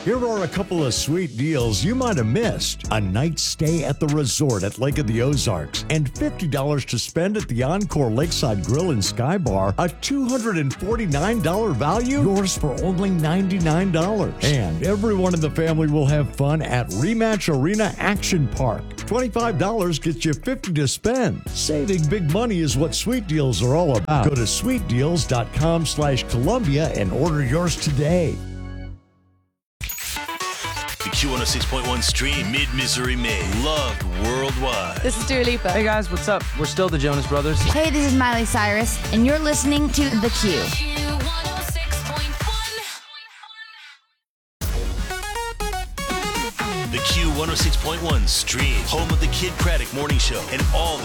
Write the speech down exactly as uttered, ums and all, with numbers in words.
Here are a couple of sweet deals you might have missed. A night stay at the resort at Lake of the Ozarks and fifty dollars to spend at the Encore Lakeside Grill and Sky Bar. A two hundred forty-nine dollars value, yours for only ninety-nine dollars. And everyone in the family will have fun at Rematch Arena Action Park. twenty-five dollars gets you fifty dollars to spend. Saving big money is what Sweet Deals are all about. Go to sweetdeals.com slash Columbia and order yours today. The Q one oh six point one stream, mid-Missouri made, loved worldwide. This is Dua Lipa. Hey guys, what's up? We're still the Jonas Brothers. Hey, this is Miley Cyrus, and you're listening to The Q. The Q one oh six point one stream, home of the Kid Craddock Morning Show and all